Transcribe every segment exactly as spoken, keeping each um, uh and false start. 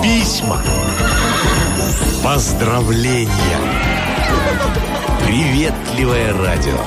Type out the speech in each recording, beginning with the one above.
Письма, поздравления, приветливое радио.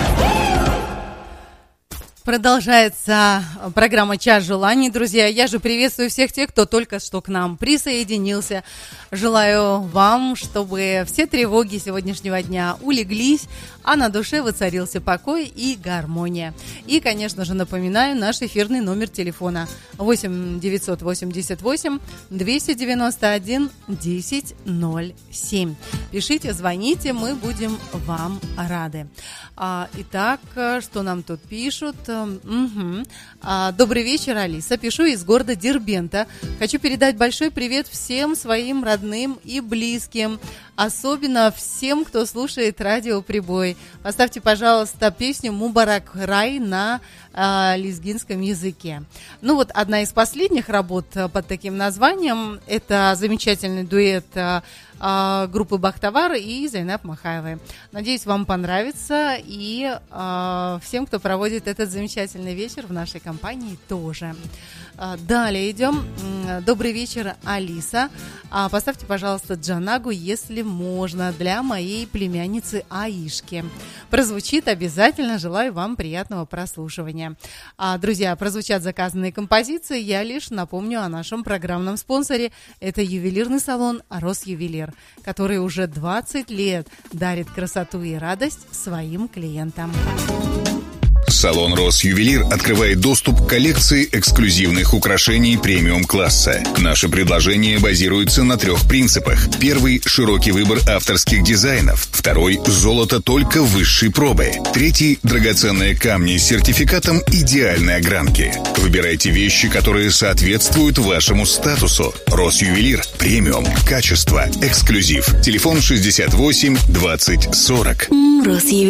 Продолжается программа «Час желаний», друзья. Я же приветствую всех тех, кто только что к нам присоединился. Желаю вам, чтобы все тревоги сегодняшнего дня улеглись, а на душе воцарился покой и гармония. И, конечно же, напоминаю наш эфирный номер телефона восемь девятьсот восемьдесят восемь двести девяносто один десять ноль семь. Пишите, звоните, мы будем вам рады. А, итак, что нам тут пишут? Угу. А, добрый вечер, Алиса. Пишу из города Дербента. Хочу передать большой привет всем своим родным и близким, особенно всем, кто слушает радио «Прибой». Поставьте, пожалуйста, песню «Мубарак Рай» на а, лезгинском языке. Ну вот, одна из последних работ под таким названием – это замечательный дуэт а, а, группы «Бахтавар» и Зайнаб Махаевой. Надеюсь, вам понравится, и а, всем, кто проводит этот замечательный вечер в нашей компании, тоже. А, далее идем. Добрый вечер, Алиса. А, поставьте, пожалуйста, Джанагу, если можно, для моей племянницы Аишки. Прозвучит обязательно. Желаю вам приятного прослушивания. А, друзья, прозвучат заказанные композиции. Я лишь напомню о нашем программном спонсоре. Это ювелирный салон «Росювелир», который уже двадцать лет дарит красоту и радость своим клиентам. Салон «Росювелир» открывает доступ к коллекции эксклюзивных украшений премиум-класса. Наше предложение базируется на трех принципах. Первый – широкий выбор авторских дизайнов. Второй – золото только высшей пробы. Третий – драгоценные камни с сертификатом идеальной огранки. Выбирайте вещи, которые соответствуют вашему статусу. «Росювелир» – премиум, качество, эксклюзив. Телефон шестьдесят восемь двадцать сорок.